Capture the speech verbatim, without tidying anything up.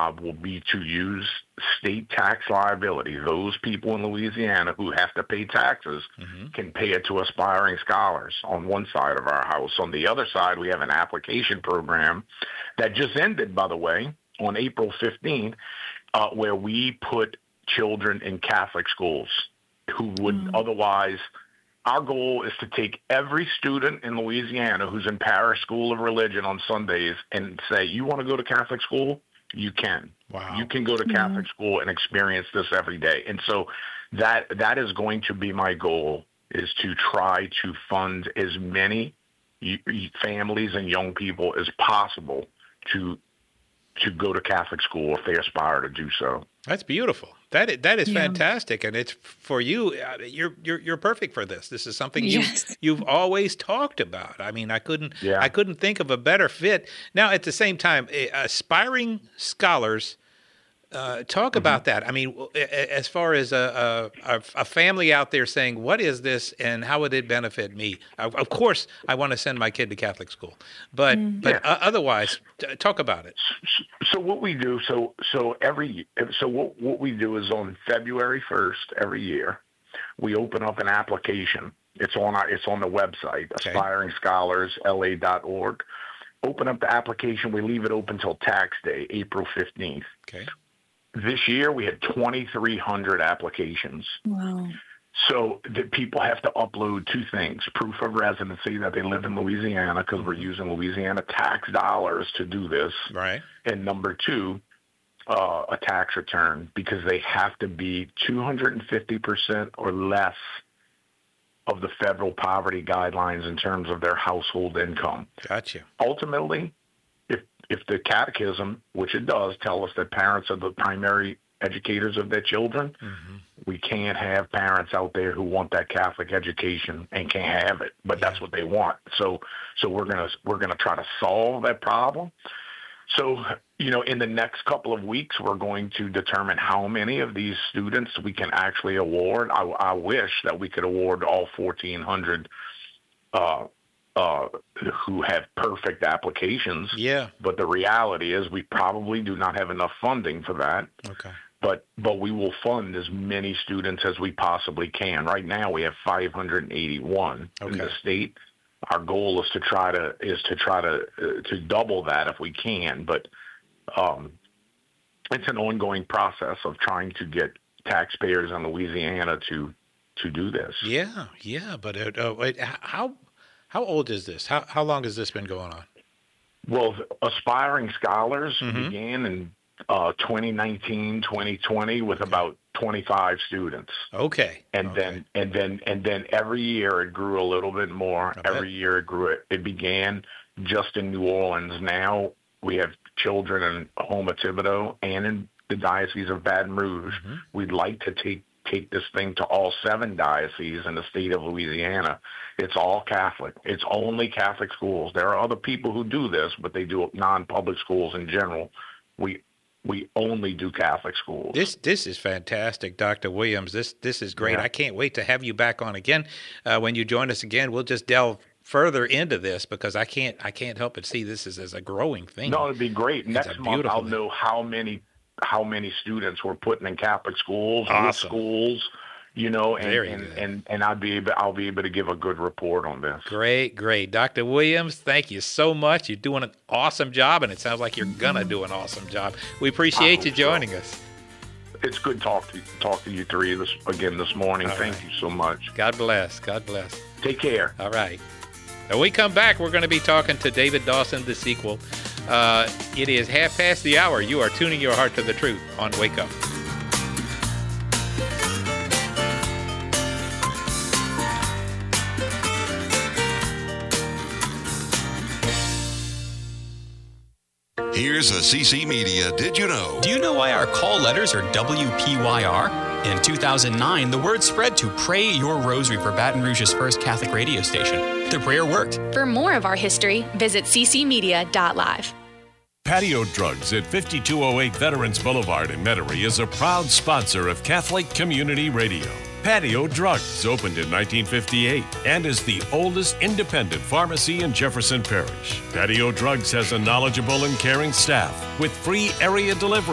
job will be to use state tax liability. Those people in Louisiana who have to pay taxes mm-hmm. can pay it to aspiring scholars on one side of our house. On the other side, we have an application program that just ended, by the way, on April fifteenth, uh, where we put children in Catholic schools who would mm. otherwise, our goal is to take every student in Louisiana who's in parish school of religion on Sundays and say, you want to go to Catholic school? You can. Wow. You can go to Catholic mm. school and experience this every day. And so that that is going to be my goal, is to try to fund as many families and young people as possible to to go to Catholic school if they aspire to do so. That's beautiful. That is, that is yeah. fantastic, and it's for you. You're you're you're perfect for this. This is something you yes. you've always talked about. I mean, I couldn't yeah. I couldn't think of a better fit. Now, at the same time, aspiring scholars. Uh, talk mm-hmm. about that. I mean, as far as a, a, a family out there saying, what is this and how would it benefit me? Of course, I want to send my kid to Catholic school. But mm. but yeah. otherwise, talk about it. So what we do, so so every so what, what we do is on February first every year, we open up an application. It's on our, it's on the website, okay. aspiring scholars L A dot org. Open up the application. We leave it open till tax day, April fifteenth. Okay. This year, we had twenty-three hundred applications. Wow. So the people have to upload two things: proof of residency that they live in Louisiana, because we're using Louisiana tax dollars to do this. Right. And number two, uh, a tax return, because they have to be two hundred fifty percent or less of the federal poverty guidelines in terms of their household income. Gotcha. Ultimately, if the catechism, which it does, tell us that parents are the primary educators of their children, mm-hmm. we can't have parents out there who want that Catholic education and can't have it, but yeah. that's what they want. So, so we're gonna we're gonna try to solve that problem. So, you know, in the next couple of weeks, we're going to determine how many of these students we can actually award. I, I wish that we could award all fourteen hundred. Uh, Uh, who have perfect applications. Yeah. But the reality is we probably do not have enough funding for that. Okay. But but we will fund as many students as we possibly can. Right now we have five hundred eighty-one okay. in the state. Our goal is to try to is to try to uh, to double that if we can. But um, it's an ongoing process of trying to get taxpayers in Louisiana to to do this. Yeah, yeah. But uh, uh, wait, how? How old is this? How how long has this been going on? Well, Aspiring Scholars mm-hmm. began in uh, twenty nineteen, twenty twenty with okay. about twenty-five students. Okay. And okay. then and then and then every year it grew a little bit more. Okay. Every year it grew. It began just in New Orleans. Now we have children in Houma Thibodaux and in the Diocese of Baton Rouge. Mm-hmm. We'd like to take take this thing to all seven dioceses in the state of Louisiana. It's all Catholic. It's only Catholic schools. There are other people who do this, but they do non-public schools in general. We we only do Catholic schools. This this is fantastic, Doctor Williams. This this is great. Yeah. I can't wait to have you back on again. Uh, when you join us again, we'll just delve further into this because I can't I can't help but see this as, as a growing thing. No, it'd be great. It's Next month I'll thing. know how many how many students we're putting in Catholic schools, awesome. schools, you know, and Very and, good. and and I'll be able I'll be able to give a good report on this. Great, great. Doctor Williams, thank you so much. You're doing an awesome job, and it sounds like you're gonna do an awesome job. We appreciate you joining so. us. It's good talk to talk to you three this again this morning. All Thank right. you so much. God bless. God bless. Take care. All right. When we come back, we're going to be talking to David Dawson, the sequel. Uh, it is half past the hour. You are tuning your heart to the truth on Wake Up. Here's a C C Media Did You Know? Do you know why our call letters are W P Y R? In two thousand nine, the word spread to Pray Your Rosary for Baton Rouge's first Catholic radio station. The prayer worked. For more of our history, visit c c media dot live. Patio Drugs at fifty-two oh eight Veterans Boulevard in Metairie is a proud sponsor of Catholic Community Radio. Patio Drugs opened in nineteen fifty-eight and is the oldest independent pharmacy in Jefferson Parish. Patio Drugs has a knowledgeable and caring staff with free area delivery.